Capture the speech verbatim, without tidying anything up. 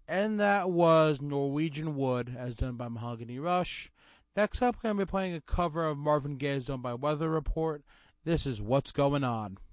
And that was Norwegian Wood, as done by Mahogany Rush. Next up, we're going to be playing a cover of Marvin Gaye's done by Weather Report. This is What's Going On.